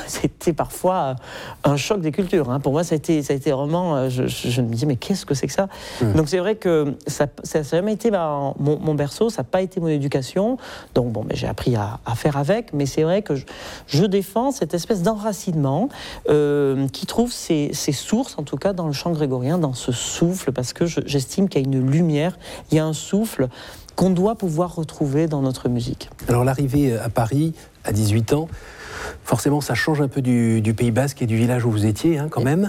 c'était parfois un choc des cultures. Hein. Pour moi, ça a été vraiment... Je me disais, mais qu'est-ce que c'est que ça ? Donc c'est vrai que ça n'a jamais été mon berceau, ça n'a pas été mon éducation. Donc bon, j'ai appris à faire avec, mais c'est vrai que je défends cette espèce d'enracinement qui trouve ses sources, en tout cas dans le chant grégorien, dans ce souffle, parce que j'estime qu'il y a une lumière, il y a un souffle qu'on doit pouvoir retrouver dans notre musique. Alors l'arrivée à Paris, à 18 ans, forcément ça change un peu du Pays Basque et du village où vous étiez quand même.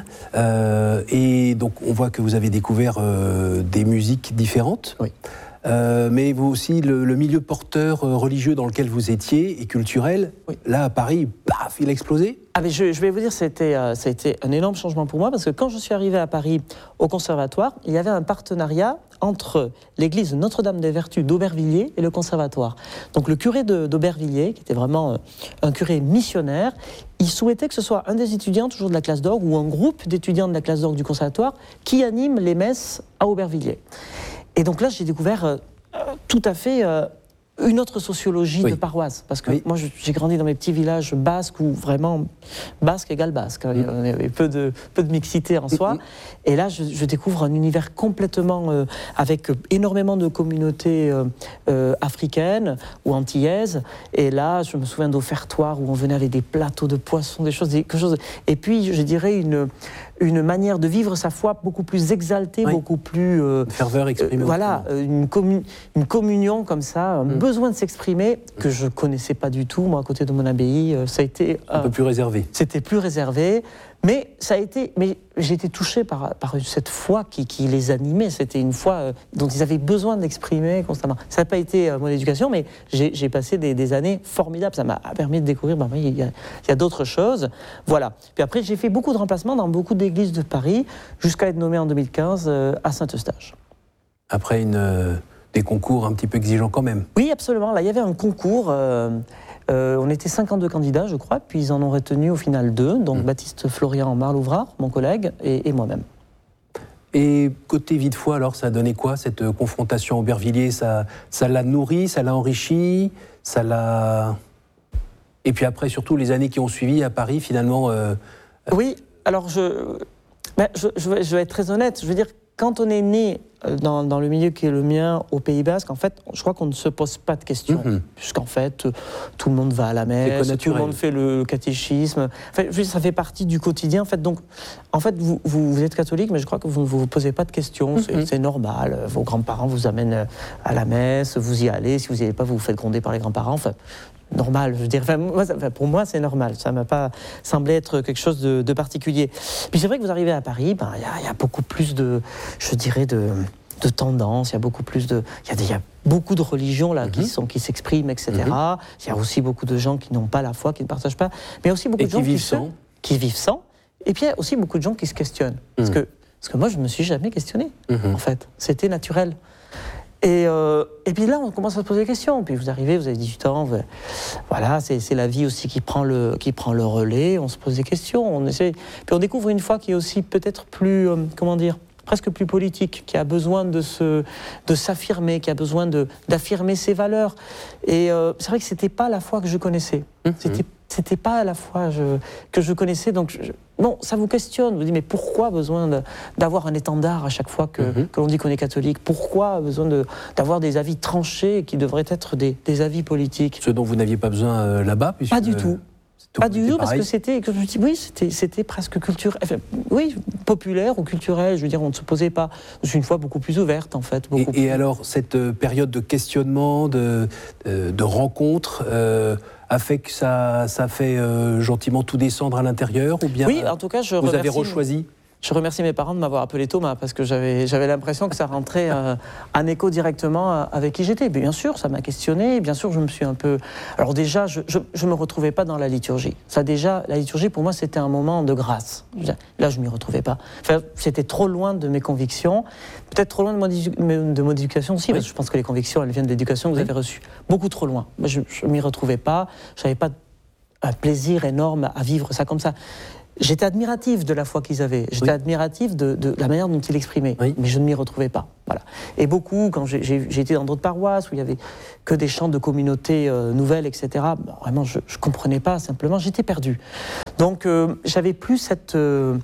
Et donc on voit que vous avez découvert des musiques différentes. Oui. Mais vous aussi, le milieu porteur religieux dans lequel vous étiez et culturel, oui. Là à Paris, paf, il a explosé. Ah mais je vais vous dire, ça a été un énorme changement pour moi, parce que quand je suis arrivé à Paris au conservatoire, il y avait un partenariat entre l'église Notre-Dame des Vertus d'Aubervilliers et le conservatoire. Donc le curé d'Aubervilliers, qui était vraiment un curé missionnaire, il souhaitait que ce soit un des étudiants, toujours de la classe d'orgue, ou un groupe d'étudiants de la classe d'orgue du conservatoire, qui anime les messes à Aubervilliers. Et donc là, j'ai découvert tout à fait une autre sociologie de paroisse. Parce que moi, j'ai grandi dans mes petits villages basques où vraiment basque égale basque. Il y avait peu de mixité en soi. Et là, je découvre un univers complètement avec énormément de communautés africaines ou antillaises. Et là, je me souviens d'offertoires où on venait avec des plateaux de poissons, quelque chose. Et puis, je dirais une manière de vivre sa foi beaucoup plus exaltée, beaucoup plus... ferveur exprimée. Voilà, une communion comme ça, un besoin de s'exprimer que je ne connaissais pas du tout, moi, à côté de mon abbaye. Ça a été... un peu plus réservé. C'était plus réservé, mais j'ai été touché par cette foi qui les animait. C'était une foi dont ils avaient besoin d'exprimer constamment. Ça n'a pas été mon éducation, mais j'ai passé des années formidables. Ça m'a permis de découvrir, il y a d'autres choses. Voilà. Puis après, j'ai fait beaucoup de remplacements dans beaucoup d'églises de Paris, jusqu'à être nommé en 2015 à Saint-Eustache. Après des concours un petit peu exigeants quand même. Oui, absolument. Là, il y avait un concours... on était 52 candidats, je crois, puis ils en ont retenu au final 2, donc Baptiste Florian Marlouvrard, mon collègue, et moi-même. Et côté vie de foi, alors, ça a donné quoi, cette confrontation à Aubervilliers ? Ça l'a nourri, ça l'a enrichi, ça l'a... Et puis après, surtout, les années qui ont suivi à Paris, finalement... Oui, alors je vais être très honnête, je veux dire, quand on est né dans le milieu qui est le mien au Pays Basque, en fait, je crois qu'on ne se pose pas de questions, puisqu'en fait, tout le monde va à la messe, tout le monde fait le catéchisme. Enfin, ça fait partie du quotidien. En fait, donc, vous êtes catholique, mais je crois que vous ne vous posez pas de questions. C'est normal. Vos grands-parents vous amènent à la messe, vous y allez. Si vous n'y allez pas, vous vous faites gronder par les grands-parents. Enfin, normal, je veux dire. Pour moi, c'est normal. Ça ne m'a pas semblé être quelque chose de particulier. Puis c'est vrai que vous arrivez à Paris, y a beaucoup plus de tendances, il y a beaucoup plus il y a beaucoup de religions là qui s'expriment, etc. Il y a aussi beaucoup de gens qui n'ont pas la foi, qui ne partagent pas, mais aussi beaucoup de gens qui vivent sans. Et puis il y a aussi beaucoup de gens qui se questionnent. Parce que moi, je ne me suis jamais questionné, en fait. C'était naturel. Et puis là, on commence à se poser des questions. Puis vous arrivez, vous avez 18 ans, voilà, c'est la vie aussi qui prend le relais. On se pose des questions, on essaie. Puis on découvre une foi qui est aussi peut-être plus, presque plus politique, qui a besoin de s'affirmer, qui a besoin d'affirmer ses valeurs. Et c'est vrai que c'était pas la foi que je connaissais. C'était pas la foi que je connaissais. Donc bon, ça vous questionne. Vous dites, mais pourquoi besoin d'avoir un étendard à chaque fois que l'on dit qu'on est catholique ? Pourquoi besoin d'avoir des avis tranchés qui devraient être des avis politiques ? Ce dont vous n'aviez pas besoin là-bas, puisque... Pas du tout. Pas du tout, parce que c'était presque culturel, populaire ou culturel. Je veux dire, on ne se posait pas. C'est une foi beaucoup plus ouverte, en fait. Et alors, cette période de questionnement, de rencontre, a fait que ça fait gentiment tout descendre à l'intérieur, ou bien oui, en tout cas, vous avez rechoisi ? Je remercie mes parents de m'avoir appelé Thomas, parce que j'avais l'impression que ça rentrait en écho directement avec qui j'étais. Bien sûr, ça m'a questionné, bien sûr, je me suis un peu... Alors déjà, je ne me retrouvais pas dans la liturgie. Ça déjà, la liturgie, pour moi, c'était un moment de grâce. Là, je ne m'y retrouvais pas. Enfin, c'était trop loin de mes convictions, peut-être trop loin de mon éducation aussi, parce que je pense que les convictions, elles viennent de l'éducation que vous avez reçue. Beaucoup trop loin. Moi, je ne m'y retrouvais pas, je n'avais pas un plaisir énorme à vivre ça comme ça. J'étais admiratif de la foi qu'ils avaient, j'étais admiratif de la manière dont ils l'exprimaient, mais je ne m'y retrouvais pas. Voilà. Et beaucoup, quand j'ai été dans d'autres paroisses où il n'y avait que des chants de communautés nouvelles, etc., vraiment, je ne comprenais pas, simplement, j'étais perdu. Donc, j'avais plus cette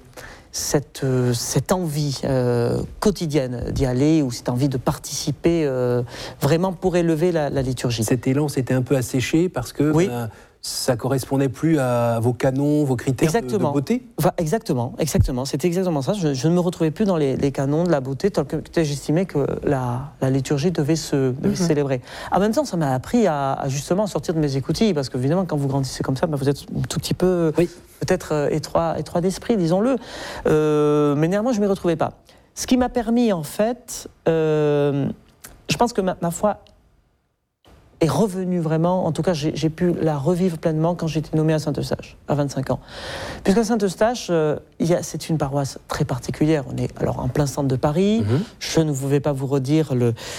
envie quotidienne d'y aller, ou cette envie de participer vraiment pour élever la liturgie. Cet élan s'était un peu asséché parce que ça correspondait plus à vos canons, vos critères de beauté. Enfin, exactement, c'était exactement ça. Je ne me retrouvais plus dans les canons de la beauté, tant que j'estimais que la liturgie devait se célébrer. En même temps, ça m'a appris à justement sortir de mes écoutilles, parce que évidemment, quand vous grandissez comme ça, vous êtes un tout petit peu peut-être étroit d'esprit, disons-le. Mais néanmoins, je ne m'y retrouvais pas. Ce qui m'a permis, en fait, je pense que ma foi est revenue vraiment, en tout cas j'ai pu la revivre pleinement quand j'ai été nommé à Saint-Eustache, à 25 ans. Puisqu'à Saint-Eustache, c'est une paroisse très particulière. On est alors en plein centre de Paris. Je ne vais pas vous redire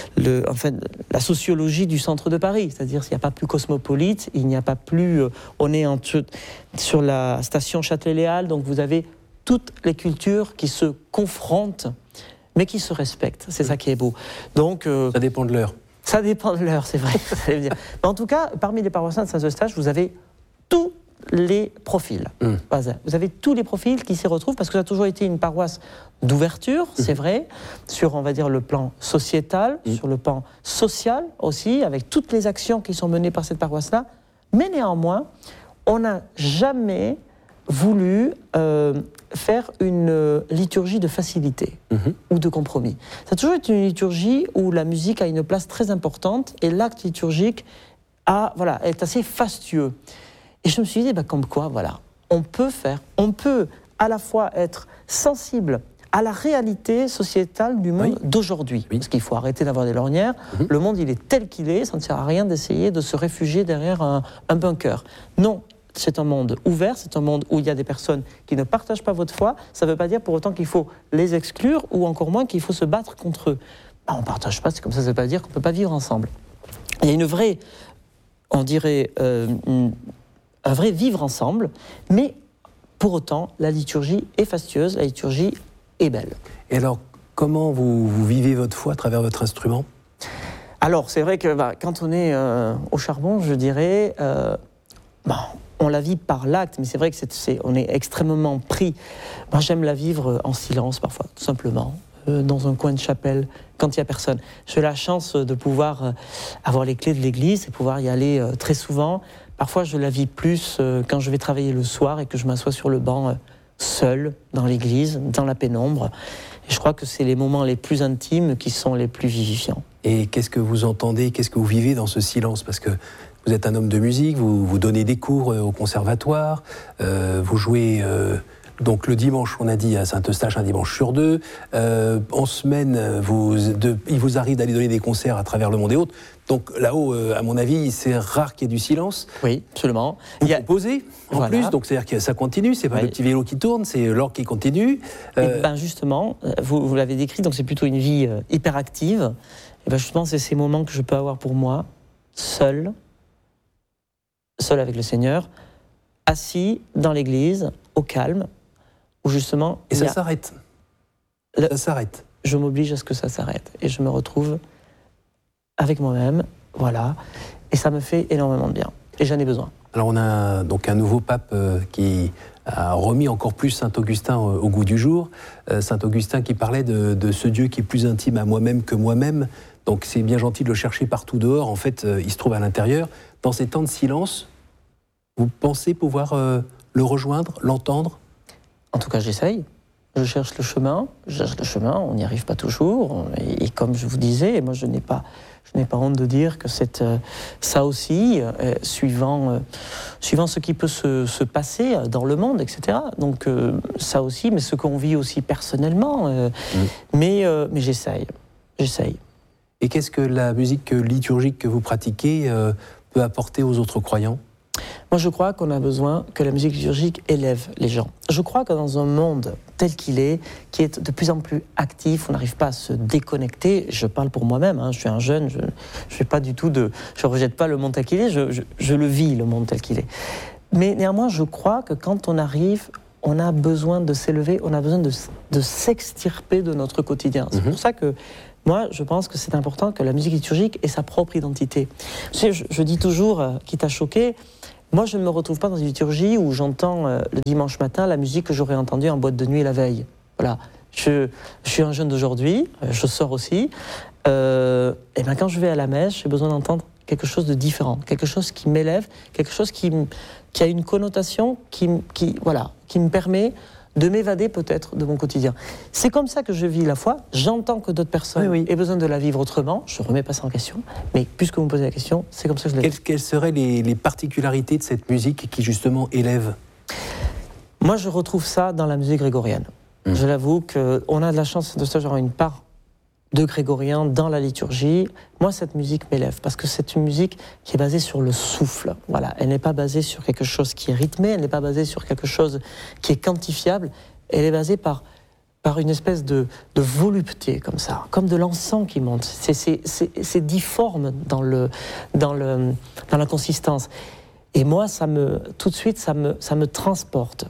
la sociologie du centre de Paris, c'est-à-dire qu'il n'y a pas plus cosmopolite, il n'y a pas plus... on est sur la station Châtelet-Les Halles, donc vous avez toutes les cultures qui se confrontent, mais qui se respectent. C'est ça qui est beau. Donc, ça dépend de l'heure. Ça dépend de l'heure, c'est vrai. Mais en tout cas, parmi les paroissiens de Saint-Eustache, vous avez tous les profils. Vous avez tous les profils qui s'y retrouvent, parce que ça a toujours été une paroisse d'ouverture, c'est vrai, sur, on va dire, le plan sociétal, sur le plan social aussi, avec toutes les actions qui sont menées par cette paroisse-là. Mais néanmoins, on n'a jamais voulu faire une liturgie de facilité ou de compromis. Ça a toujours été une liturgie où la musique a une place très importante et l'acte liturgique est assez fastueux. Et je me suis dit, comme quoi, on peut à la fois être sensible à la réalité sociétale du monde d'aujourd'hui. Parce qu'il faut arrêter d'avoir des lorgnières. Le monde, il est tel qu'il est, ça ne sert à rien d'essayer de se réfugier derrière un bunker. Non. C'est un monde ouvert, c'est un monde où il y a des personnes qui ne partagent pas votre foi. Ça ne veut pas dire pour autant qu'il faut les exclure, ou encore moins qu'il faut se battre contre eux. On ne partage pas, c'est comme ça ne veut pas dire qu'on ne peut pas vivre ensemble. Il y a une vraie, on dirait, un vrai vivre ensemble, mais pour autant, la liturgie est fastueuse, la liturgie est belle. Et alors, comment vous vivez votre foi à travers votre instrument ? Alors, c'est vrai que quand on est au charbon, je dirais... on la vit par l'acte, mais c'est vrai que on est extrêmement pris. Moi, j'aime la vivre en silence parfois, tout simplement, dans un coin de chapelle, quand il n'y a personne. J'ai la chance de pouvoir avoir les clés de l'église et pouvoir y aller très souvent. Parfois, je la vis plus quand je vais travailler le soir et que je m'assois sur le banc seul dans l'église, dans la pénombre. Et je crois que c'est les moments les plus intimes qui sont les plus vivifiants. Et qu'est-ce que vous entendez, qu'est-ce que vous vivez dans ce silence ? Parce que vous êtes un homme de musique, vous donnez des cours au conservatoire, vous jouez donc le dimanche, on a dit, à Saint-Eustache, un dimanche sur 2. En semaine, il vous arrive d'aller donner des concerts à travers le monde et autres. Donc là-haut, à mon avis, c'est rare qu'il y ait du silence. Oui, absolument. Vous composez en plus, donc c'est-à-dire que ça continue, c'est pas le petit vélo qui tourne, c'est l'orgue qui continue. Justement, vous l'avez décrit, donc c'est plutôt une vie hyperactive. Et justement, c'est ces moments que je peux avoir pour moi, seul avec le Seigneur, assis dans l'église, au calme, où justement... Et ça s'arrête. Ça s'arrête. Je m'oblige à ce que ça s'arrête. Et je me retrouve avec moi-même, voilà. Et ça me fait énormément de bien. Et j'en ai besoin. Alors on a donc un nouveau pape qui a remis encore plus Saint-Augustin au goût du jour. Saint-Augustin qui parlait de ce Dieu qui est plus intime à moi-même que moi-même. Donc c'est bien gentil de le chercher partout dehors. En fait, il se trouve à l'intérieur. Dans ces temps de silence, vous pensez pouvoir le rejoindre, l'entendre ? En tout cas, j'essaye. Je cherche le chemin, on n'y arrive pas toujours. Et comme je vous disais, moi je n'ai pas honte de dire que c'est ça aussi, suivant ce qui peut se passer dans le monde, etc. Donc ça aussi, mais ce qu'on vit aussi personnellement. Mais j'essaye. Et qu'est-ce que la musique liturgique que vous pratiquez peut apporter aux autres croyants ? Moi, je crois qu'on a besoin que la musique liturgique élève les gens. Je crois que dans un monde tel qu'il est, qui est de plus en plus actif, on n'arrive pas à se déconnecter. Je parle pour moi-même, je suis un jeune, je rejette pas le monde tel qu'il est, je le vis, le monde tel qu'il est. Mais néanmoins, je crois que quand on arrive on a besoin de s'élever, on a besoin de s'extirper de notre quotidien. C'est pour ça que moi, je pense que c'est important que la musique liturgique ait sa propre identité. Tu sais, je dis toujours, quitte à choquer, moi, je ne me retrouve pas dans une liturgie où j'entends le dimanche matin la musique que j'aurais entendue en boîte de nuit la veille. Voilà. Je suis un jeune d'aujourd'hui, je sors aussi. Et bien quand je vais à la messe, j'ai besoin d'entendre quelque chose de différent, quelque chose qui m'élève, quelque chose qui a une connotation qui me permet de m'évader peut-être de mon quotidien. C'est comme ça que je vis la foi. J'entends que d'autres personnes aient besoin de la vivre autrement. Je ne remets pas ça en question. Mais puisque vous me posez la question, c'est comme ça que je la vis. Quelles seraient les particularités de cette musique qui justement élève ? Moi, je retrouve ça dans la musique grégorienne. Je l'avoue qu'on a de la chance de ça, genre une part de grégorien dans la liturgie. Moi, cette musique m'élève parce que c'est une musique qui est basée sur le souffle. Voilà, elle n'est pas basée sur quelque chose qui est rythmé, elle n'est pas basée sur quelque chose qui est quantifiable. Elle est basée par une espèce de volupté comme ça, comme de l'encens qui monte. C'est difforme dans la consistance. Et moi, tout de suite, ça me transporte.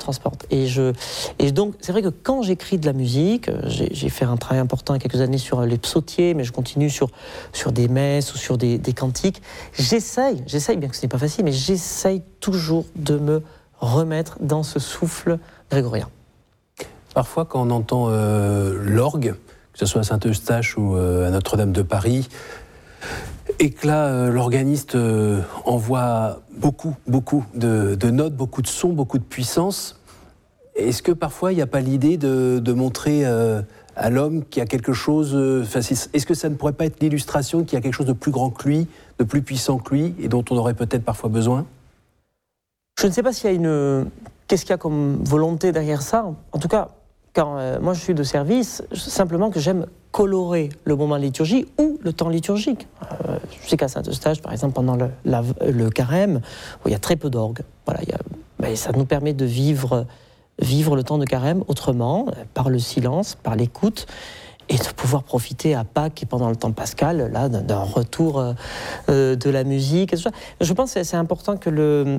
Et donc, c'est vrai que quand j'écris de la musique, j'ai fait un travail important il y a quelques années sur les psautiers, mais je continue sur des messes ou sur des cantiques. J'essaye, bien que ce n'est pas facile, mais j'essaye toujours de me remettre dans ce souffle grégorien. Parfois, quand on entend l'orgue, que ce soit à Saint-Eustache ou à Notre-Dame de Paris, et que là, l'organiste envoie beaucoup de notes, beaucoup de sons, beaucoup de puissance. Est-ce que parfois, il n'y a pas l'idée de montrer à l'homme qu'il y a quelque chose... est-ce que ça ne pourrait pas être l'illustration qu'il y a quelque chose de plus grand que lui, de plus puissant que lui, et dont on aurait peut-être parfois besoin ? Je ne sais pas s'il y a qu'est-ce qu'il y a comme volonté derrière ça. En tout cas, quand moi je suis de service, simplement que j'aime colorer le moment de liturgie ou le temps liturgique. Je sais qu'à Saint-Eustache, par exemple, pendant le carême, où il y a très peu d'orgue, voilà, ça nous permet de vivre le temps de carême autrement, par le silence, par l'écoute, et de pouvoir profiter à Pâques et pendant le temps pascal, là, d'un retour de la musique. Et tout ça. Je pense que c'est important que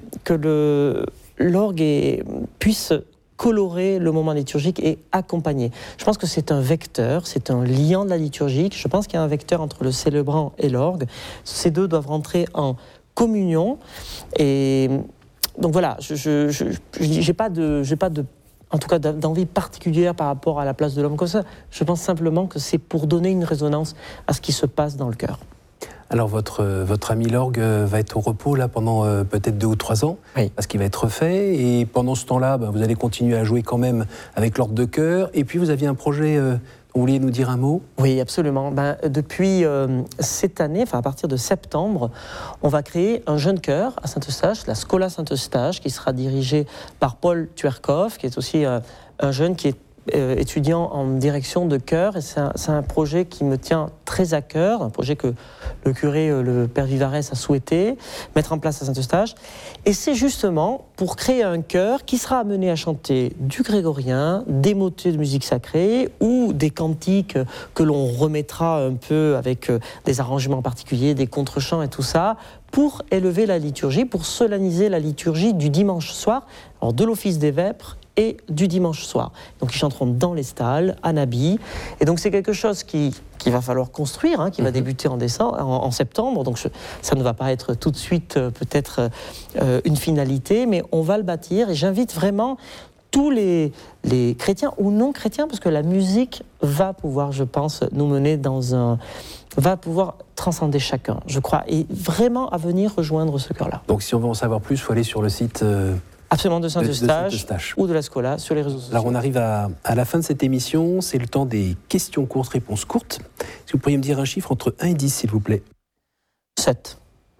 l'orgue puisse colorer le moment liturgique et accompagner. Je pense que c'est un vecteur, c'est un liant de la liturgie. Je pense qu'il y a un vecteur entre le célébrant et l'orgue. Ces deux doivent rentrer en communion. Et donc voilà, j'ai pas en tout cas d'envie particulière par rapport à la place de l'homme comme ça. Je pense simplement que c'est pour donner une résonance à ce qui se passe dans le cœur. Alors votre ami l'orgue va être au repos là pendant peut-être 2 ou 3 ans, parce qu'il va être refait, et pendant ce temps-là, vous allez continuer à jouer quand même avec l'orgue de chœur, et puis vous aviez un projet dont vous vouliez nous dire un mot ? Oui, absolument. Depuis cette année, à partir de septembre, on va créer un jeune chœur à Saint-Eustache, la Schola Saint-Eustache, qui sera dirigé par Paul Tuerkov, qui est aussi un jeune qui est étudiant en direction de chœur, et c'est un projet qui me tient très à cœur, un projet que le curé, le père Vivarès, a souhaité mettre en place à Saint-Eustache. Et c'est justement pour créer un chœur qui sera amené à chanter du grégorien, des motets de musique sacrée ou des cantiques que l'on remettra un peu avec des arrangements particuliers, des contrechants et tout ça, pour élever la liturgie, pour solenniser la liturgie du dimanche soir, alors de l'office des vêpres et du dimanche soir. Donc ils chanteront dans les stalles, à Nabi. Et donc c'est quelque chose qu'il va falloir construire, qui va débuter en septembre. Donc ça ne va pas être tout de suite peut-être une finalité, mais on va le bâtir. Et j'invite vraiment tous les chrétiens ou non chrétiens, parce que la musique va pouvoir, je pense, nous mener va pouvoir transcender chacun, je crois, et vraiment à venir rejoindre ce cœur-là. Donc si on veut en savoir plus, il faut aller sur le site... Absolument, de Saint-Eustache ou de la Schola sur les réseaux sociaux. Alors on arrive à la fin de cette émission, c'est le temps des questions courtes, réponses courtes. Est-ce que vous pourriez me dire un chiffre entre 1 et 10, s'il vous plaît ? 7.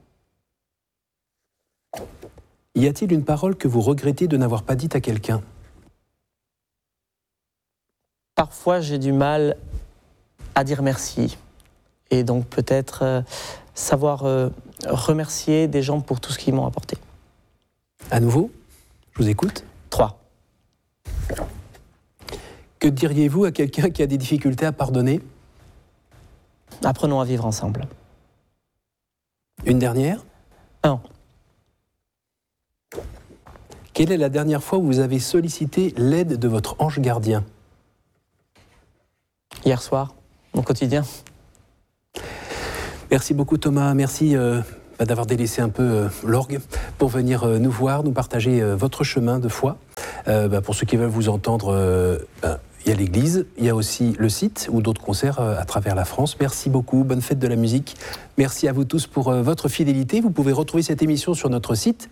Y a-t-il une parole que vous regrettez de n'avoir pas dite à quelqu'un ? Parfois j'ai du mal à dire merci. Et donc peut-être savoir remercier des gens pour tout ce qu'ils m'ont apporté. À nouveau ? Je vous écoute. 3. Que diriez-vous à quelqu'un qui a des difficultés à pardonner ? Apprenons à vivre ensemble. Une dernière ? 1. Quelle est la dernière fois où vous avez sollicité l'aide de votre ange gardien? Hier soir, mon quotidien. Merci beaucoup Thomas, merci d'avoir délaissé un peu l'orgue pour venir nous voir, nous partager votre chemin de foi. Pour ceux qui veulent vous entendre, il y a l'église, il y a aussi le site ou d'autres concerts à travers la France. Merci beaucoup, bonne fête de la musique. Merci à vous tous pour votre fidélité. Vous pouvez retrouver cette émission sur notre site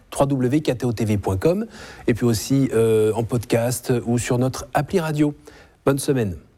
www.ktotv.com et puis aussi en podcast ou sur notre appli radio. Bonne semaine.